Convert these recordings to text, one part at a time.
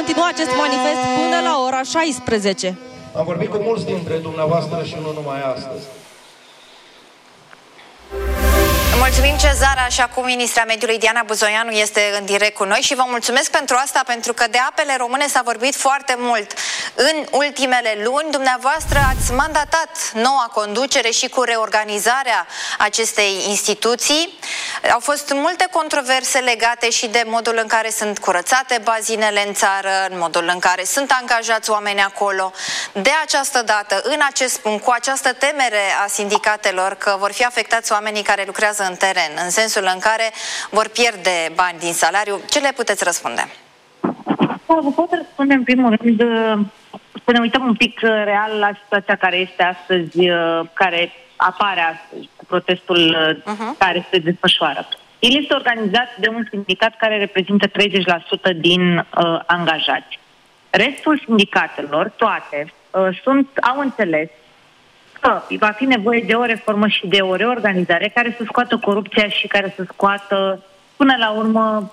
continua acest manifest până la ora 16. Am vorbit cu mulți dintre dumneavoastră și nu numai astăzi. Mulțumim, Cezara, și acum ministra mediului Diana Buzoianu este în direct cu noi și vă mulțumesc pentru asta, pentru că de apele române s-a vorbit foarte mult în ultimele luni. Dumneavoastră ați mandatat noua conducere și cu reorganizarea acestei instituții. Au fost multe controverse legate și de modul în care sunt curățate bazinele în țară, în modul în care sunt angajați oameni acolo. De această dată, în acest punct, cu această temere a sindicatelor că vor fi afectați oamenii care lucrează în teren, în sensul în care vor pierde bani din salariu, ce le puteți răspunde? Vă pot răspunde în primul rând să ne uităm un pic real la situația care este astăzi, care apare astăzi, cu protestul care se desfășoară. El este organizat de un sindicat care reprezintă 30% din angajați. Restul sindicatelor, toate, au înțeles că va fi nevoie de o reformă și de o reorganizare care să scoată corupția și care să scoată, până la urmă,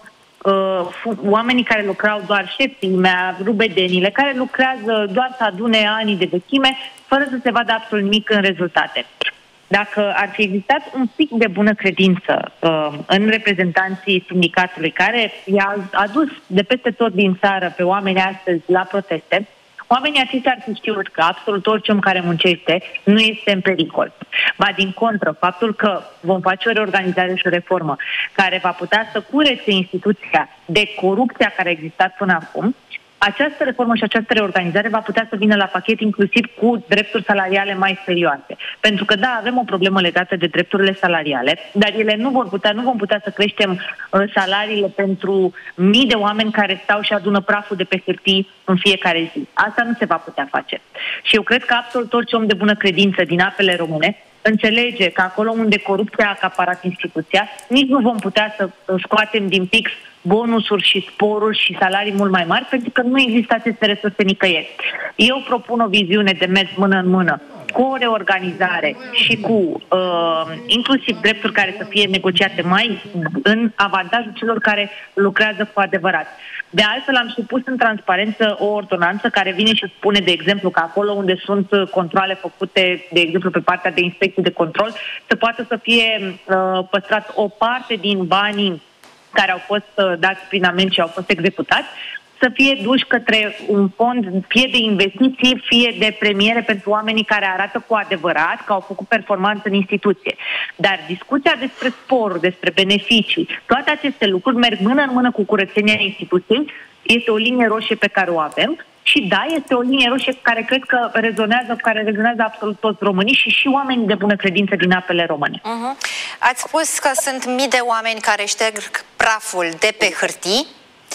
oamenii care lucrau doar șefimea, rubedenile, care lucrează doar să adune anii de vechime, fără să se vadă absolut nimic în rezultate. Dacă ar fi existat un pic de bună credință în reprezentanții sindicatului care i-a adus de peste tot din țară pe oameni astăzi la proteste, oamenii aceștia ar fi știut că absolut orice om care muncește nu este în pericol. Ba din contră, faptul că vom face o reorganizare și o reformă care va putea să curețe instituția de corupția care a existat până acum, această reformă și această reorganizare va putea să vină la pachet inclusiv cu drepturi salariale mai serioase. Pentru că, da, avem o problemă legată de drepturile salariale, dar ele nu vom putea să creștem salariile pentru mii de oameni care stau și adună praful de pe hârtii în fiecare zi. Asta nu se va putea face. Și eu cred că absolut orice om de bună credință din apele române înțelege că acolo unde corupția a acaparat instituția, nici nu vom putea să scoatem din pix bonusuri și sporuri și salarii mult mai mari, pentru că nu există aceste resurse nicăieri. Eu propun o viziune de mers mână în mână cu o reorganizare și cu inclusiv drepturi care să fie negociate mai în avantajul celor care lucrează cu adevărat. De altfel, am și pus în transparență o ordonanță care vine și spune, de exemplu, că acolo unde sunt controale făcute, de exemplu, pe partea de inspecție de control, să poată să fie păstrat o parte din banii care au fost dați prin amend și au fost executați, să fie duși către un fond, fie de investiții, fie de premiere pentru oamenii care arată cu adevărat că au făcut performanță în instituție. Dar discuția despre sporuri, despre beneficii, toate aceste lucruri merg mână în mână cu curățenia instituției, este o linie roșie pe care o avem și da, este o linie roșie care cred că rezonează absolut toți românii și oamenii de bună credință din apele române. Ați spus că sunt mii de oameni care șterg praful de pe hârtii.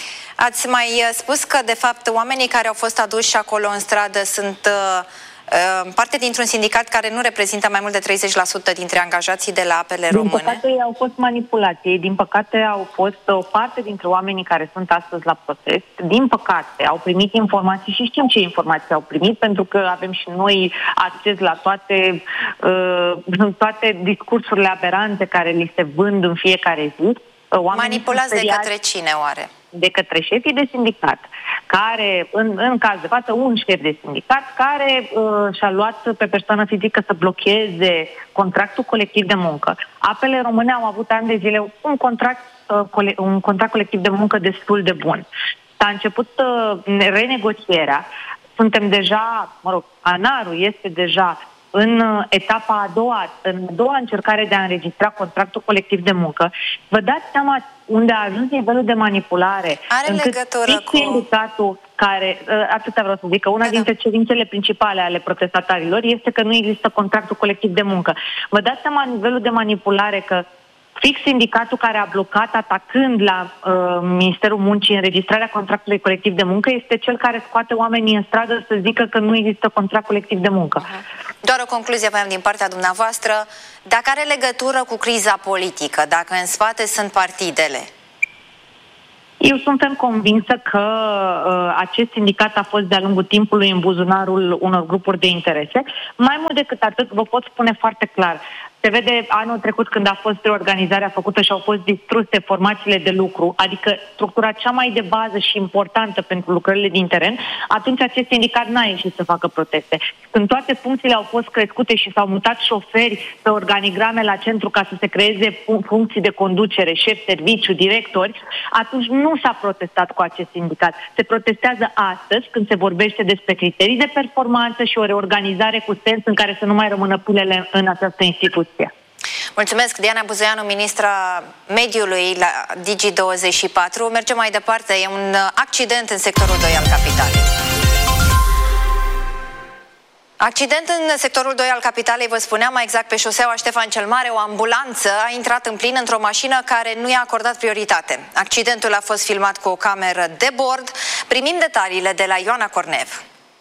Ați mai spus că, de fapt, oamenii care au fost aduși acolo în stradă sunt parte dintr-un sindicat care nu reprezintă mai mult de 30% dintre angajații de la apele române. Din păcate, ei au fost manipulați. Din păcate, au fost o parte dintre oamenii care sunt astăzi la protest. Din păcate, au primit informații și știm ce informații au primit, pentru că avem și noi acces la toate discursurile aberante care li se vând în fiecare zi. Manipulați de către cine, oare? De către șefii de sindicat, care, în caz de față, un șef de sindicat care și-a luat pe persoană fizică să blocheze contractul colectiv de muncă. Apele române au avut ani de zile un contract colectiv de muncă destul de bun. S-a început renegocierea. Suntem deja, ANAR-ul este deja în etapa a doua încercare de a înregistra contractul colectiv de muncă. Vă dați seama unde a ajuns nivelul de manipulare. Are legătură cu sindicatul care, atâta vreau să zic, că una dintre cerințele principale ale protestatarilor este că nu există contractul colectiv de muncă. Vă dați seama nivelul de manipulare că fix sindicatul care a blocat, atacând la Ministerul Muncii înregistrarea contractului colectiv de muncă, este cel care scoate oamenii în stradă să zică că nu există contract colectiv de muncă. Doar o concluzie voiam din partea dumneavoastră. Dacă are legătură cu criza politică, dacă în spate sunt partidele? Eu sunt convinsă că acest sindicat a fost de-a lungul timpului în buzunarul unor grupuri de interese. Mai mult decât atât, vă pot spune foarte clar, Se vede anul trecut când a fost reorganizarea făcută și au fost distruse formațiile de lucru, adică structura cea mai de bază și importantă pentru lucrările din teren, atunci acest sindicat n-a ieșit să facă proteste. Când toate funcțiile au fost crescute și s-au mutat șoferi pe organigrame la centru ca să se creeze funcții de conducere, șef, serviciu, directori, atunci nu s-a protestat cu acest sindicat. Se protestează astăzi când se vorbește despre criterii de performanță și o reorganizare cu sens în care să nu mai rămână pulele în această instituție. Mulțumesc, Diana Buzoianu, ministra mediului la Digi24. Mergem mai departe. E un accident în sectorul 2 al capitalei. Accident în sectorul 2 al capitalei, vă spuneam, mai exact pe șoseaua Ștefan cel Mare, o ambulanță a intrat în plin într-o mașină care nu i-a acordat prioritate. Accidentul a fost filmat cu o cameră de bord. Primim detaliile de la Ioana Cornev.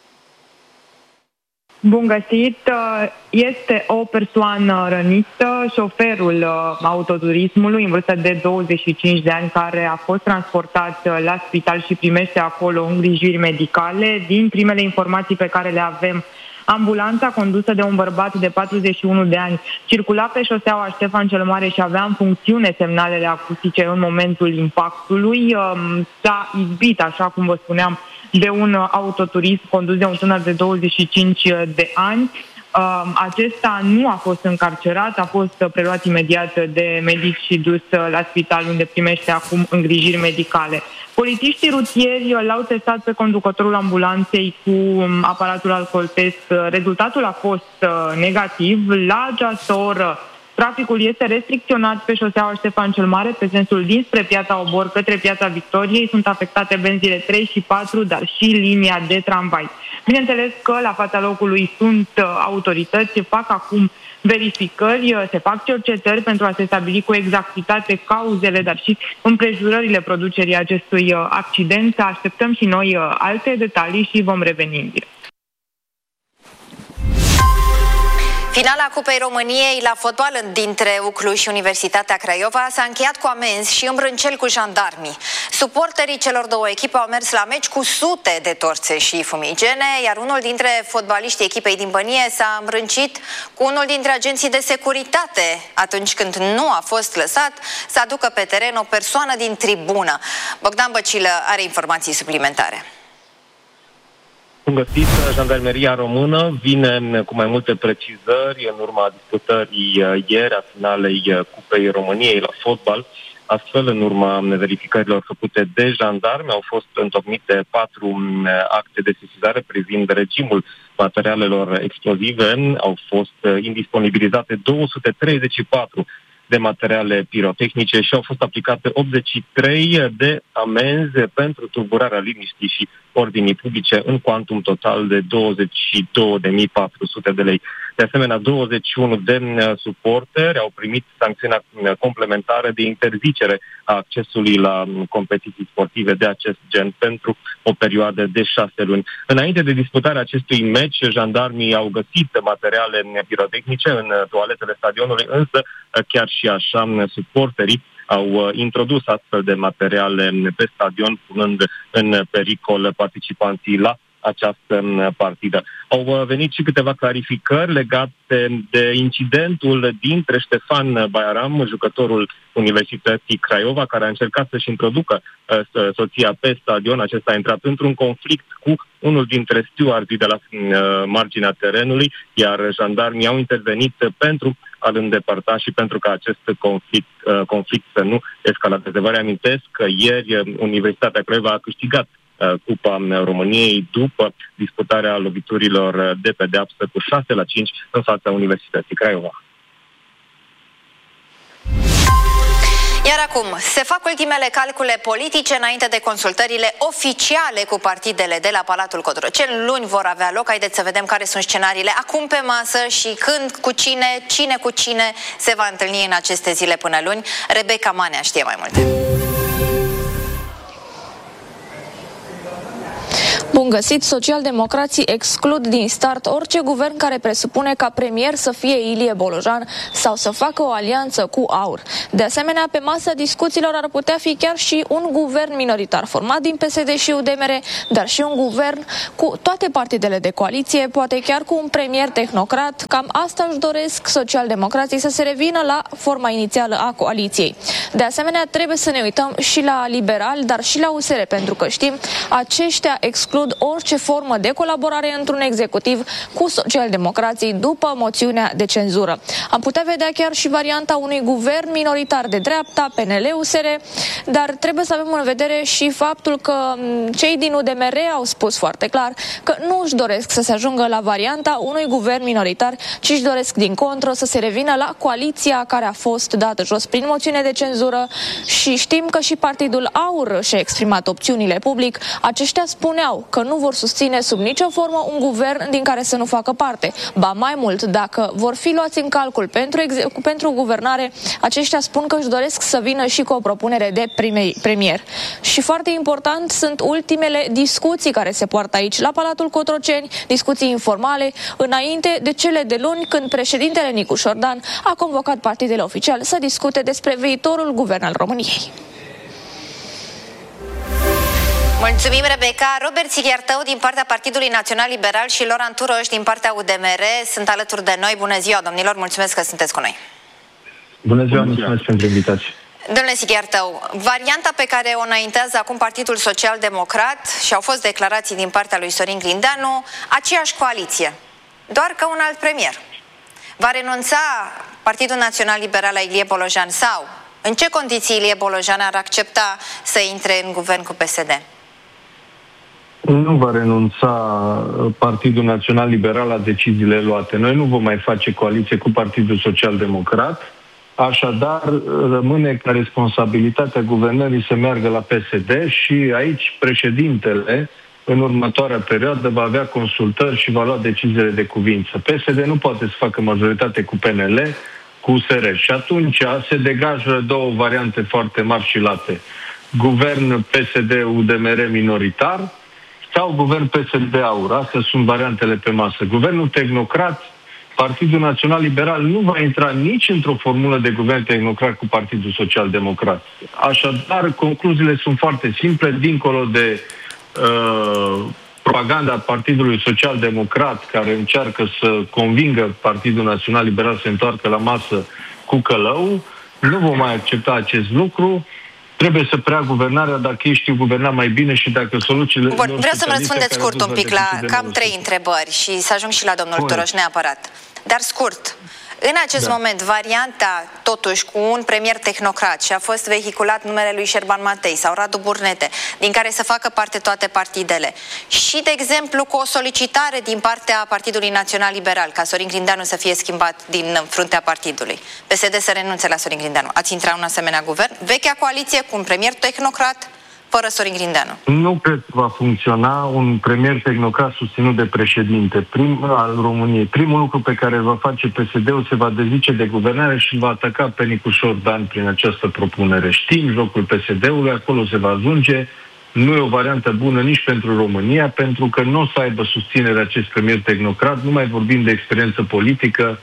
Bun găsit! Este o persoană rănită, șoferul autoturismului în vârstă de 25 de ani, care a fost transportat la spital și primește acolo îngrijiri medicale. Din primele informații pe care le avem, ambulanța condusă de un bărbat de 41 de ani circula pe șoseaua Ștefan cel Mare și avea în funcțiune semnalele acustice în momentul impactului. S-a izbit, așa cum vă spuneam, de un autoturism condus de un tânăr de 25 de ani. Acesta nu a fost încarcerat, a fost preluat imediat de medici și dus la spital, unde primește acum îngrijiri medicale. Polițiștii rutieri l-au testat pe conducătorul ambulanței cu aparatul alcooltest. Rezultatul a fost negativ. La această oră traficul este restricționat pe șoseaua Ștefan cel Mare, pe sensul dinspre Piața Obor către Piața Victoriei. Sunt afectate benzile 3 și 4, dar și linia de tramvai. Bineînțeles că la fața locului sunt autorități, se fac acum verificări, se fac cercetări pentru a se stabili cu exactitate cauzele, dar și împrejurările producerii acestui accident. Așteptăm și noi alte detalii și vom reveni în direct. Finala Cupei României la fotbal dintre UCLU și Universitatea Craiova s-a încheiat cu amenzi și îmbrânceli cu jandarmii. Suporterii celor două echipe au mers la meci cu sute de torțe și fumigene, iar unul dintre fotbaliștii echipei din Bănie s-a îmbrâncit cu unul dintre agenții de securitate atunci când nu a fost lăsat să aducă pe teren o persoană din tribună. Bogdan Băcilă are informații suplimentare. Cum găsit, Jandarmeria Română vine cu mai multe precizări în urma disputării ieri a finalei Cupei României la fotbal. Astfel, în urma verificărilor făcute de jandarmi, au fost întocmite 4 acte de sesizare privind regimul materialelor explozive. Au fost indisponibilizate 234 de materiale pirotehnice și au fost aplicate 83 de amenzi pentru tulburarea liniștii și ordinii publice în cuantum total de 22.400 de lei. De asemenea, 21 de suporteri au primit sancțiunea complementară de interzicere a accesului la competiții sportive de acest gen pentru o perioadă de 6 luni. Înainte de disputarea acestui meci, jandarmii au găsit materiale pirotehnice în toaletele stadionului, însă chiar și așa suporterii au introdus astfel de materiale pe stadion, punând în pericol participanții la această partidă. Au venit și câteva clarificări legate de incidentul dintre Ștefan Baiaram, jucătorul Universității Craiova, care a încercat să-și introducă soția pe stadion. Acesta a intrat într-un conflict cu unul dintre stewardii de la marginea terenului, iar jandarmii au intervenit pentru a-l îndepărta și pentru ca acest conflict să nu escaladeze. Vă reamintesc că ieri Universitatea Craiova a câștigat Cupa României după disputarea loviturilor de pedeapsă cu 6-5 în fața Universității Craiova. Iar acum se fac ultimele calcule politice înainte de consultările oficiale cu partidele de la Palatul Cotroceni. Luni vor avea loc. Haideți să vedem care sunt scenariile acum pe masă și când, cu cine cu cine se va întâlni în aceste zile până luni. Rebecca Manea știe mai multe. Bun găsit, socialdemocrații exclud din start orice guvern care presupune ca premier să fie Ilie Bolojan sau să facă o alianță cu AUR. De asemenea, pe masa discuțiilor ar putea fi chiar și un guvern minoritar format din PSD și UDMR, dar și un guvern cu toate partidele de coaliție, poate chiar cu un premier tehnocrat. Cam asta își doresc socialdemocrații, să se revină la forma inițială a coaliției. De asemenea, trebuie să ne uităm și la liberali, dar și la USR, pentru că știm, aceștia exclud orice formă de colaborare într-un executiv cu socialdemocrații după moțiunea de cenzură. Am putea vedea chiar și varianta unui guvern minoritar de dreapta, PNL-USR, dar trebuie să avem în vedere și faptul că cei din UDMR au spus foarte clar că nu își doresc să se ajungă la varianta unui guvern minoritar, ci își doresc din contră să se revină la coaliția care a fost dată jos prin moțiune de cenzură și știm că și Partidul AUR și-a exprimat opțiunile public. Aceștia spuneau că nu vor susține sub nicio formă un guvern din care să nu facă parte. Ba mai mult, dacă vor fi luați în calcul pentru guvernare, aceștia spun că își doresc să vină și cu o propunere de premier. Și foarte important sunt ultimele discuții care se poartă aici la Palatul Cotroceni, discuții informale, înainte de cele de luni, când președintele Nicu Șordan a convocat partidele oficiale să discute despre viitorul guvern al României. Mulțumim, Rebecca. Robert Sighiartău din partea Partidului Național Liberal și Loran Turoș din partea UDMR sunt alături de noi. Bună ziua, domnilor, mulțumesc că sunteți cu noi. Bună ziua, mulțumesc pentru invitație. Domnule Sighiartău, varianta pe care o înaintează acum Partidul Social Democrat, și au fost declarații din partea lui Sorin Grindeanu, aceeași coaliție, doar că un alt premier. Va renunța Partidul Național Liberal la Ilie Bolojan sau în ce condiții Ilie Bolojan ar accepta să intre în guvern cu PSD? Nu va renunța Partidul Național Liberal la deciziile luate. Noi nu vom mai face coaliție cu Partidul Social Democrat, așadar rămâne ca responsabilitatea guvernării să meargă la PSD și aici președintele în următoarea perioadă va avea consultări și va lua deciziile de cuvință. PSD nu poate să facă majoritate cu PNL, cu USR și atunci se degajă două variante foarte mari și late. Guvern PSD-UDMR minoritar sau guvern PSD-AUR. Astea sunt variantele pe masă. Guvernul tehnocrat, Partidul Național Liberal nu va intra nici într-o formulă de guvern tehnocrat cu Partidul Social Democrat. Așadar, concluziile sunt foarte simple, dincolo de propaganda Partidului Social Democrat, care încearcă să convingă Partidul Național Liberal să se întoarcă la masă cu călău. Nu vom mai accepta acest lucru. Trebuie să preia guvernarea dacă ei știu guverna mai bine și dacă soluțiile... Bun, vreau să-mi răspundeți scurt un pic la cam 3 întrebări și să ajung și la domnul Turoș neapărat. Dar scurt, în acest moment, varianta, totuși, cu un premier tehnocrat și a fost vehiculat numele lui Șerban Matei sau Radu Burnete, din care să facă parte toate partidele, și, de exemplu, cu o solicitare din partea Partidului Național Liberal, ca Sorin Grindeanu să fie schimbat din fruntea partidului, PSD să renunțe la Sorin Grindeanu. Ați intrat în asemenea guvern? Vechea coaliție cu un premier tehnocrat fără Sorin Grindeanu. Nu cred că va funcționa un premier tehnocrat susținut de președinte al României. Primul lucru pe care îl va face PSD-ul, se va dezice de guvernare și îl va ataca pe Nicu Șordan prin această propunere. Știm jocul PSD-ului, acolo se va ajunge. Nu e o variantă bună nici pentru România, pentru că nu o să aibă susținere acest premier tehnocrat. Nu mai vorbim de experiență politică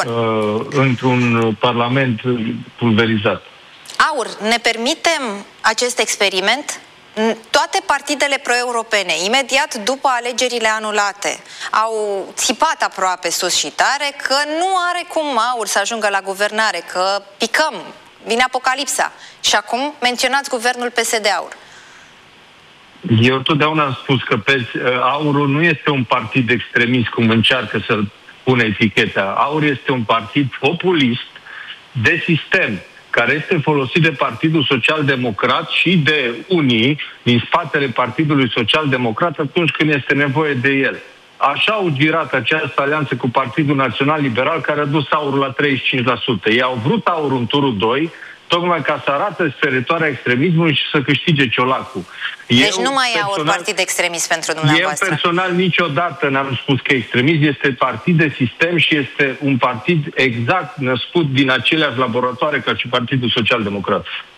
într-un parlament pulverizat. AUR, ne permitem acest experiment? Toate partidele pro-europene, imediat după alegerile anulate, au țipat aproape sus și tare că nu are cum AUR să ajungă la guvernare, că picăm, vine apocalipsa. Și acum menționați guvernul PSD-AUR. Eu totdeauna am spus că AUR-ul nu este un partid extremist, cum încearcă să-l pune eticheta. AUR este un partid populist de sistem, care este folosit de Partidul Social Democrat și de unii din spatele Partidului Social Democrat atunci când este nevoie de el. Așa au girat această alianță cu Partidul Național Liberal, care a dus AUR-ul la 35%. Ei au vrut AUR în turul 2, tocmai ca să arate speritoarea extremismului și să câștige Ciolacul. Deci nu mai e un partid extremist pentru dumneavoastră. Eu personal niciodată n-am spus că extremist, este partid de sistem și este un partid exact născut din aceleași laboratoare ca și Partidul Social Democrat.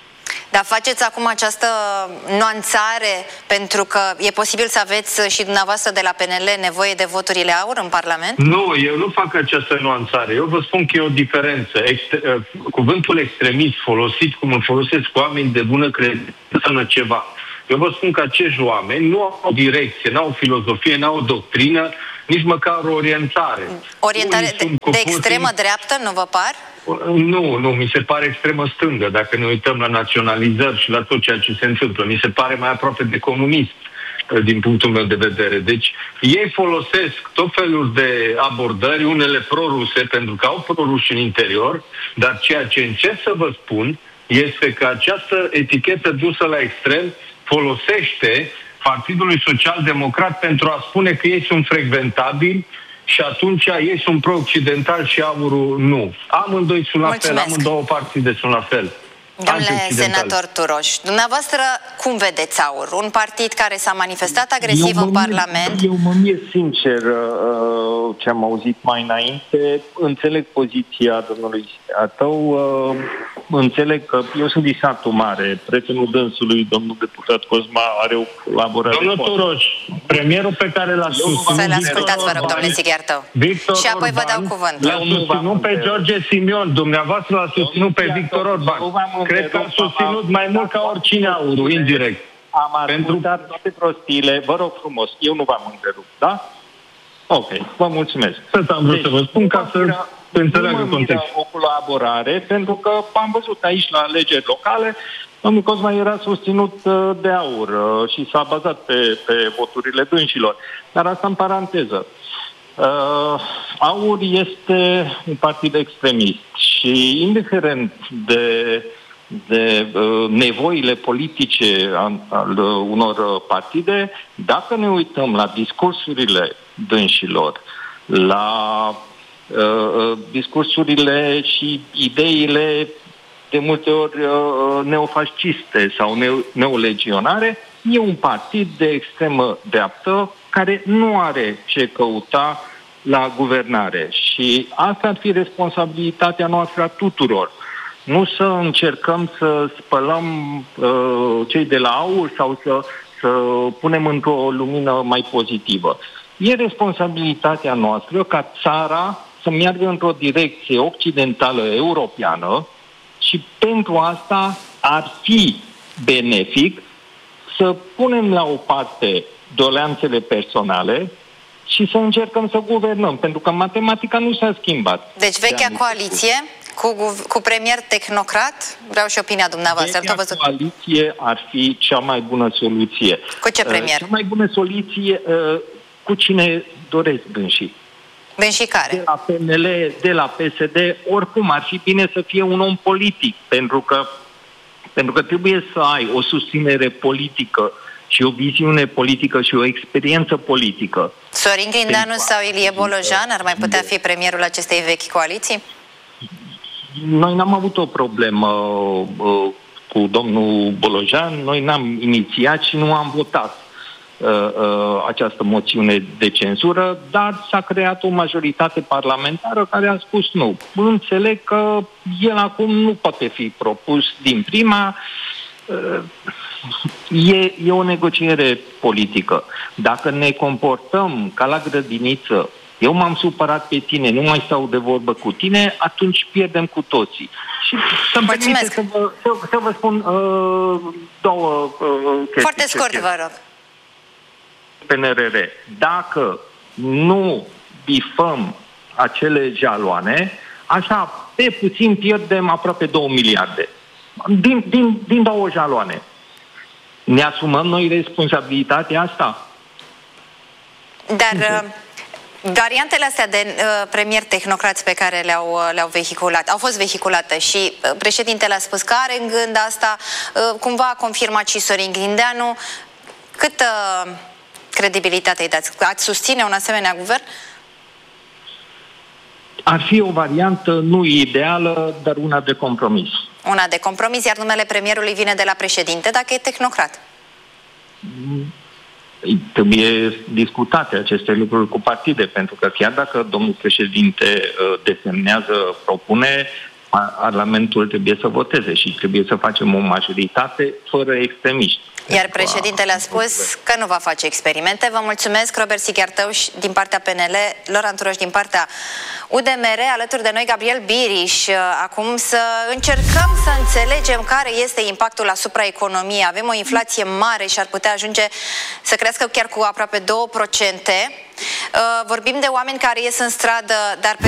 Dar faceți acum această nuanțare pentru că e posibil să aveți și dumneavoastră de la PNL nevoie de voturile AUR în Parlament? Nu, eu nu fac această nuanțare. Eu vă spun că e o diferență. Cuvântul extremist folosit cum îl folosesc oameni de bună credință înseamnă ceva. Eu vă spun că acești oameni nu au o direcție, nu au o filozofie, nu au o doctrină, nici măcar o orientare. Orientare de extremă dreaptă, nu vă par? Nu, mi se pare extremă stângă, dacă ne uităm la naționalizări și la tot ceea ce se întâmplă. Mi se pare mai aproape de comunist, din punctul meu de vedere. Deci, ei folosesc tot felul de abordări, unele proruse, pentru că au proruși în interior, dar ceea ce încerc să vă spun este că această etichetă dusă la extrem folosește Partidului Social-Democrat pentru a spune că ei sunt frecventabili și atunci ei sunt pro-occidentali și AUR-ul nu. Amândoi sunt la fel, amândouă partide sunt la fel. Domnule senator Turoș, dumneavoastră cum vedeți AUR? Un partid care s-a manifestat agresiv în Parlament? Eu mă mir sincer ce am auzit mai înainte. Înțeleg poziția domnului tău, înțeleg că eu sunt din satul mare. Prietenul dânsului, domnul deputat Cosma, are o colaborare. Domnul Turoș, premierul pe care l-a susținut... Să-l ascultați, vă rog, domnule Sighiartău. Și apoi vă dau cuvântul. L-a susținut pe George Simion, dumneavoastră l-a susținut pe Victor Orban. Cred că a susținut mai mult ca oricine AUR-ul, indirect. Am ascultat toate prostiile. Vă rog frumos, eu nu v-am întrerupt, da? Ok, vă mulțumesc. Asta am vrut să vă spun ca să înțeleagă contextul. O colaborare, pentru că am văzut aici la alegeri locale, domnul Cosma era susținut de AUR și s-a bazat pe voturile dânșilor. Dar asta în paranteză. AUR este un partid extremist și indiferent de nevoile politice al unor partide, dacă ne uităm la discursurile dânșilor, la discursurile și ideile de multe ori neofasciste sau neolegionare, e un partid de extremă dreaptă care nu are ce căuta la guvernare. Și asta ar fi responsabilitatea noastră a tuturor. Nu să încercăm să spălăm cei de la AUR sau să punem într-o lumină mai pozitivă. E responsabilitatea noastră ca țara să meargă într-o direcție occidentală europeană și pentru asta ar fi benefic să punem la o parte doleanțele personale și să încercăm să guvernăm, pentru că matematica nu s-a schimbat. Deci vechea coaliție cu premier tehnocrat? Vreau și opinia dumneavoastră. Vechea coaliție ar fi cea mai bună soluție. Cu ce premier? Cea mai bună soluție cu cine doresc dânsii. Dânsii care? De la PNL, de la PSD, oricum ar fi bine să fie un om politic, pentru că trebuie să ai o susținere politică și o viziune politică și o experiență politică. Sorin Grindeanu sau Ilie Bolojan ar mai putea fi premierul acestei vechi coaliții? Noi n-am avut o problemă cu domnul Bolojan, noi n-am inițiat și nu am votat această moțiune de cenzură, dar s-a creat o majoritate parlamentară care a spus nu. Înțeleg că el acum nu poate fi propus din prima. E o negociere politică. Dacă ne comportăm ca la grădiniță, eu m-am supărat pe tine, nu mai stau de vorbă cu tine, atunci pierdem cu toții. Și să-mi permite să vă spun două chestii. Foarte scurt, vă rog. PNRR. Dacă nu bifăm acele jaloane, așa, pe puțin pierdem aproape 2 miliarde. Din 2 jaloane. Ne asumăm noi responsabilitatea asta? Dar variantele astea de premier tehnocrați pe care le-au vehiculat, au fost vehiculate și președintele a spus că are în gând asta, cumva a confirmat și Sorin Grindeanu. Câtă credibilitate îi dați? Ați susține un asemenea guvern? Ar fi o variantă nu ideală, dar una de compromis. Una de compromis, iar numele premierului vine de la președinte, dacă e tehnocrat. Trebuie discutate aceste lucruri cu partide, pentru că chiar dacă domnul președinte desemnează, propune, Parlamentul trebuie să voteze și trebuie să facem o majoritate fără extremiști. Iar președintele a spus că nu va face experimente. Vă mulțumesc, Robert Sighiartăuș din partea PNL, Loran Turoș din partea UDMR, alături de noi Gabriel Biriș. Acum să încercăm să înțelegem care este impactul asupra economiei. Avem o inflație mare și ar putea ajunge să crească chiar cu aproape 2%. Vorbim de oameni care ies în stradă, dar pe